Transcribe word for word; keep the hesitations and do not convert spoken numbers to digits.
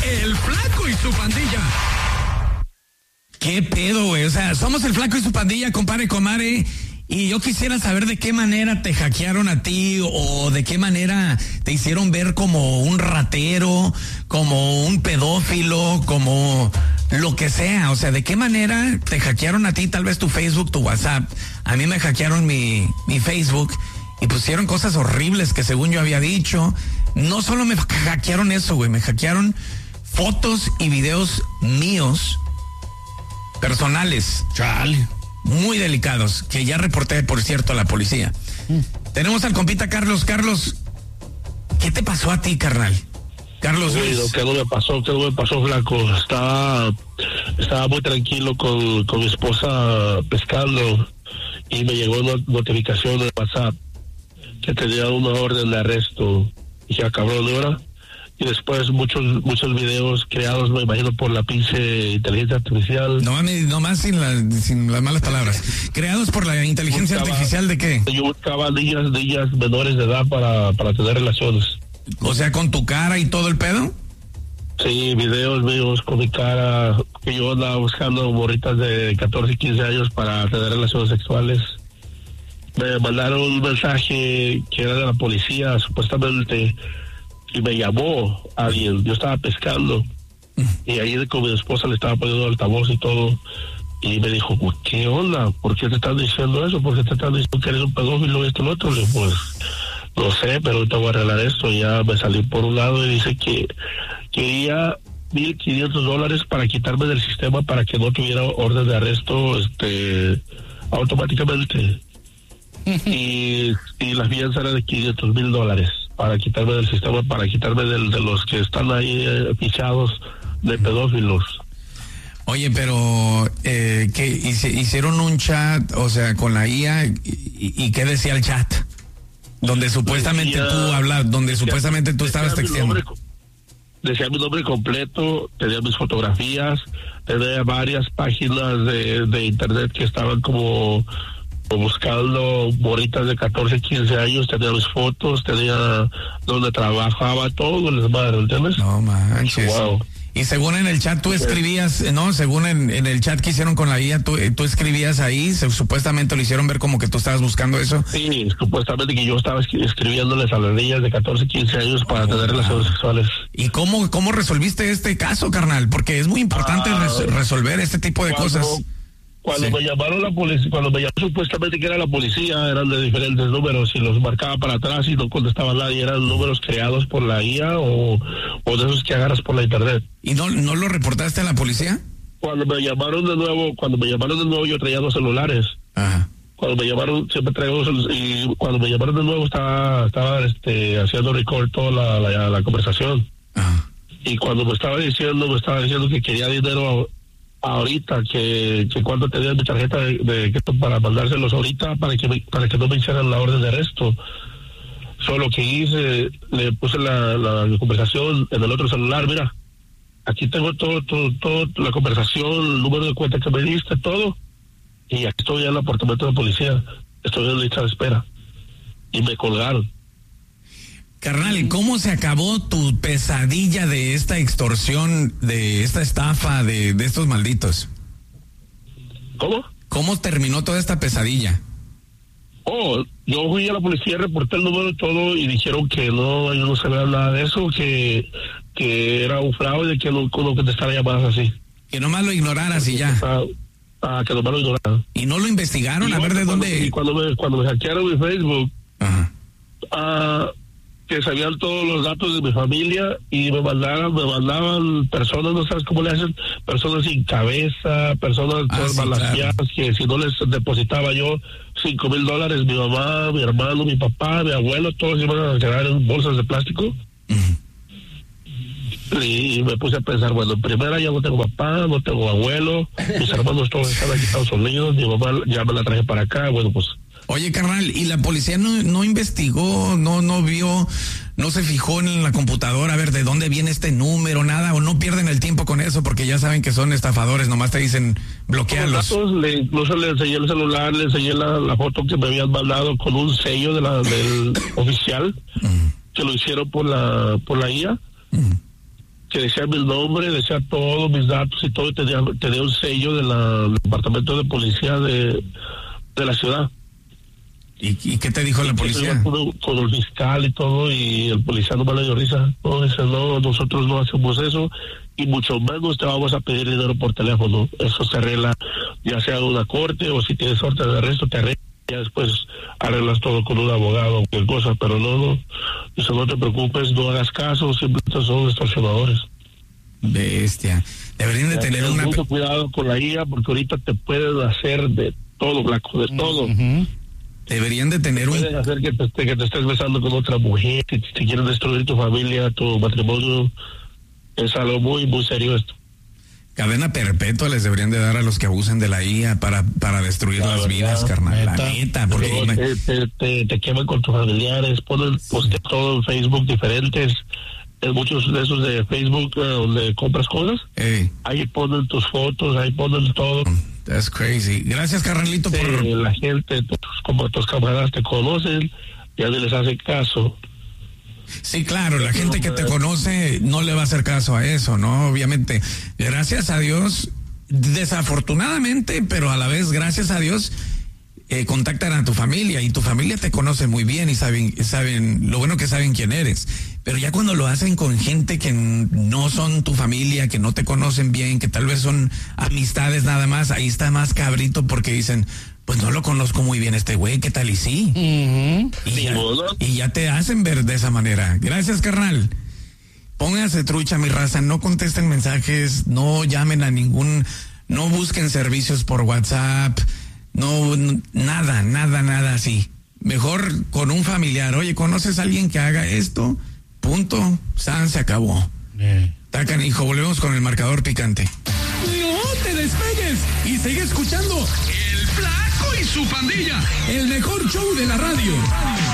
El Flaco y su pandilla. ¿Qué pedo, güey? O sea, somos el Flaco y su pandilla, compadre, comadre. Y yo quisiera saber de qué manera te hackearon a ti o de qué manera te hicieron ver como un ratero, como un pedófilo, como lo que sea. O sea, de qué manera te hackearon a ti, tal vez tu Facebook, tu WhatsApp. A mí me hackearon mi, mi Facebook y pusieron cosas horribles que según yo había dicho. No solo me hackearon eso, güey, me hackearon fotos y videos míos personales. Chale. Muy delicados, que ya reporté, por cierto, a la policía. Mm. Tenemos al compita Carlos. Carlos, ¿qué te pasó a ti, carnal? Carlos Luis. Luis. ¿Qué no me pasó? ¿Qué no me pasó, Flaco? Estaba, estaba muy tranquilo con, con mi esposa pescando y me llegó una notificación de WhatsApp que tenía una orden de arresto. Y dije, cabrón, ¿de hora? Y después muchos muchos videos creados, me imagino, por la pinche inteligencia artificial. No, no más sin, la, sin las malas palabras. ¿Creados por la inteligencia buscaba, artificial de qué? Yo buscaba niñas, niñas menores de edad para, para tener relaciones. O sea, ¿con tu cara y todo el pedo? Sí, videos míos con mi cara, que yo andaba buscando morritas de catorce, quince años para tener relaciones sexuales. Me mandaron un mensaje que era de la policía, supuestamente, y me llamó alguien. Yo estaba pescando y ahí con mi esposa le estaba poniendo altavoz y todo, y me dijo, ¿qué onda? ¿Por qué te están diciendo eso? ¿Por qué te están diciendo que eres un pedófilo y esto y lo otro? Le digo, pues no sé, pero te voy a arreglar esto. Ya me salí por un lado y dice que quería mil quinientos dólares para quitarme del sistema para que no tuviera orden de arresto este automáticamente. y, y la fianza era de quinientos mil dólares para quitarme del sistema, para quitarme del, de los que están ahí eh, fichados de pedófilos. Oye, pero eh, ¿qué hicieron un chat, o sea, con la I A y, y qué decía el chat? Donde supuestamente decía, tú hablas, donde decía, supuestamente tú estabas texteando. Decía mi nombre completo, tenía mis fotografías, tenía varias páginas de, de internet que estaban como buscando morritas de catorce, quince años, tenía mis fotos, tenía donde trabajaba, todo, les madre, ¿entiendes? No manches. Wow. Y según en el chat tú escribías, ¿no? Según en, en el chat que hicieron con la I A, tú, tú escribías ahí, se, supuestamente lo hicieron ver como que tú estabas buscando eso. Sí, supuestamente que yo estaba escribiéndoles a las niñas de catorce, quince años para oh, tener wow. relaciones sexuales. ¿Y cómo, cómo resolviste este caso, carnal? Porque es muy importante ah, res, resolver este tipo de cuando, cosas. Cuando sí. me llamaron la policía, cuando me llamaron supuestamente que era la policía, eran de diferentes números y los marcaba para atrás y no contestaba nadie, eran números creados por la I A o, o de esos que agarras por la internet. ¿Y no, no lo reportaste a la policía? Cuando me llamaron de nuevo, cuando me llamaron de nuevo yo traía dos celulares. Ajá. Cuando me llamaron, siempre traigo dos, y cuando me llamaron de nuevo estaba, estaba este, haciendo record toda la, la, la conversación. Ajá. Y cuando me estaba diciendo, me estaba diciendo que quería dinero ahorita, que, que cuando tenía mi tarjeta de, de crédito para mandárselos ahorita para que me, para que no me hicieran la orden de arresto. Solo que hice, le puse la, la conversación en el otro celular, mira, aquí tengo todo, todo, todo, la conversación, el número de cuenta que me diste, todo, y aquí estoy en el apartamento de policía, estoy en lista de espera, y me colgaron. Carnal, ¿cómo se acabó tu pesadilla de esta extorsión, de esta estafa, de, de estos malditos? ¿Cómo? ¿Cómo terminó toda esta pesadilla? Oh, yo fui a la policía, reporté el número y todo y dijeron que no, yo no sabía nada de eso, que, que era un fraude, que no, no contestara llamadas así. Que nomás lo ignoraras y ya. Ah, ah, que nomás lo ignoraran. ¿Y no lo investigaron? Y a ver de cuando, dónde... Y cuando me, cuando me hackearon mi Facebook, ajá. Ah... que sabían todos los datos de mi familia y me mandaban, me mandaban personas, no sabes cómo le hacen, personas sin cabeza, personas ah, todas sí, balanceadas, claro. que si no les depositaba yo cinco mil dólares, mi mamá, mi hermano, mi papá, mi abuelo, todos iban a quedar en bolsas de plástico. Uh-huh. Y me puse a pensar, bueno, en primera ya no tengo papá, no tengo abuelo, mis hermanos todos están aquí en Estados Unidos, mi mamá ya me la traje para acá, bueno, pues... Oye, carnal, ¿y la policía no, no investigó, no no vio, no se fijó en la computadora a ver de dónde viene este número, nada, o no pierden el tiempo con eso porque ya saben que son estafadores, nomás te dicen bloquearlos? Le, incluso le enseñé el celular, le enseñé la, la foto que me habían mandado con un sello de la, del oficial, mm. que lo hicieron por la por la I A. Mm. que decía mi nombre, decía todos mis datos y todo, y tenía, tenía un sello de la, del departamento de policía de, de la ciudad. ¿Y, ¿Y qué te dijo la policía? Con, con el fiscal y todo, y el policía no me le dio risa. No, dice, no, nosotros no hacemos eso, y mucho menos te vamos a pedir dinero por teléfono. Eso se arregla, ya sea en una corte, o si tienes orden de arresto, te arregla, ya después arreglas todo con un abogado o cualquier cosa, pero no, no. Dice, no te preocupes, no hagas caso, simplemente son extorsionadores. Bestia. Deberían de tener una... mucho cuidado con la I A, porque ahorita te pueden hacer de todo, Blanco, de todo. Uh-huh. Deberían de tener un... Pueden hacer que te, que te estés besando con otra mujer, que te quieren destruir tu familia, tu matrimonio. Es algo muy, muy serio esto. Cadena perpetua les deberían de dar a los que abusen de la I A para, para destruir la las verdad, vidas, carnal. Neta. La neta, porque... Me... Te, te, te, te queman con tus familiares, ponen poste todo en Facebook diferentes. En muchos de esos de Facebook uh, donde compras cosas, hey. Ahí ponen tus fotos, ahí ponen todo. That's crazy. Gracias, carnalito, sí, por... La gente, tus, como tus camaradas te conocen, ya no les hace caso. Sí, claro, la gente que te conoce no le va a hacer caso a eso, ¿no? Obviamente, gracias a Dios, desafortunadamente, pero a la vez, gracias a Dios, eh, contactan a tu familia, y tu familia te conoce muy bien y saben, saben, lo bueno que saben quién eres. Pero ya cuando lo hacen con gente que no son tu familia, que no te conocen bien, que tal vez son amistades nada más, ahí está más cabrito, porque dicen, pues no lo conozco muy bien este güey, ¿qué tal y sí? Uh-huh. Y, ya, y ya te hacen ver de esa manera. Gracias, carnal. Pónganse trucha, mi raza, no contesten mensajes, no llamen a ningún, no busquen servicios por WhatsApp, no, no nada, nada, nada así. Mejor con un familiar, oye, ¿conoces a alguien que haga esto? Punto, San, se acabó. Eh. Tacan, hijo, volvemos con el marcador picante. No te despegues y sigue escuchando El Flaco y su Pandilla, el mejor show de la radio.